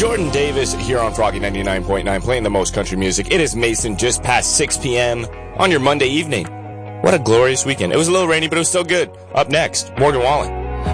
Jordan Davis here on Froggy 99.9, playing the most country music. It is Mason, just past 6 p.m. on your Monday evening. What a glorious weekend. It was a little rainy, but it was still good. Up next, Morgan Wallen.